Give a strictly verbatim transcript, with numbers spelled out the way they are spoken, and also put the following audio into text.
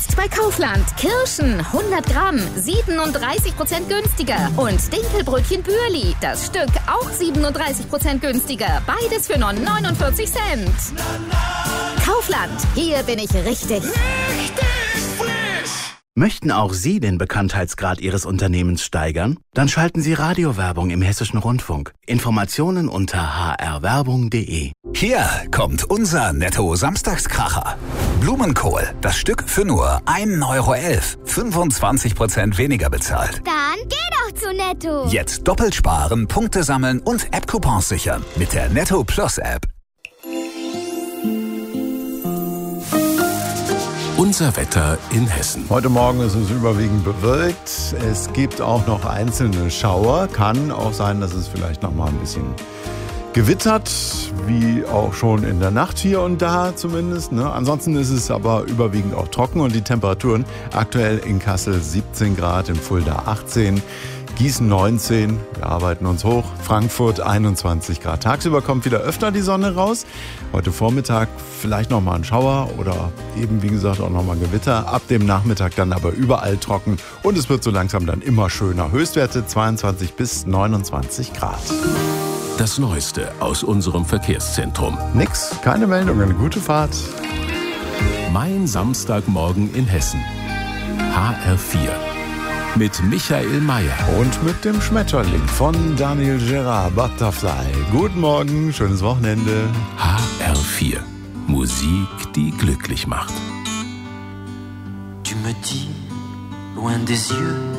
Jetzt bei Kaufland. Kirschen hundert Gramm, siebenunddreißig Prozent günstiger. Und Dinkelbrötchen Bürli, das Stück auch siebenunddreißig Prozent günstiger. Beides für nur neunundvierzig Cent. Kaufland, hier bin ich richtig. Richtig frisch! Möchten auch Sie den Bekanntheitsgrad Ihres Unternehmens steigern? Dann schalten Sie Radiowerbung im Hessischen Rundfunk. Informationen unter h r werbung punkt d e. Hier kommt unser Netto-Samstagskracher. Blumenkohl, das Stück für nur ein Euro elf. fünfundzwanzig Prozent weniger bezahlt. Dann geh doch zu Netto. Jetzt doppelt sparen, Punkte sammeln und App-Coupons sichern mit der Netto Plus App. Unser Wetter in Hessen. Heute Morgen ist es überwiegend bewölkt. Es gibt auch noch einzelne Schauer. Kann auch sein, dass es vielleicht noch mal ein bisschen gewittert, wie auch schon in der Nacht hier und da zumindest. Ne? Ansonsten ist es aber überwiegend auch trocken und die Temperaturen aktuell in Kassel siebzehn Grad, in Fulda achtzehn, Gießen neunzehn, wir arbeiten uns hoch, Frankfurt einundzwanzig Grad. Tagsüber kommt wieder öfter die Sonne raus. Heute Vormittag vielleicht noch mal ein Schauer oder eben wie gesagt auch noch mal Gewitter. Ab dem Nachmittag dann aber überall trocken und es wird so langsam dann immer schöner. Höchstwerte zweiundzwanzig bis neunundzwanzig Grad. Das Neueste aus unserem Verkehrszentrum. Nix, keine Meldung, eine gute Fahrt. Mein Samstagmorgen in Hessen. H R vier. Mit Michael Mayer. Und mit dem Schmetterling von Daniel Gerard, Butterfly. Guten Morgen, schönes Wochenende. H R vier. Musik, die glücklich macht. Tu me dis, loin des yeux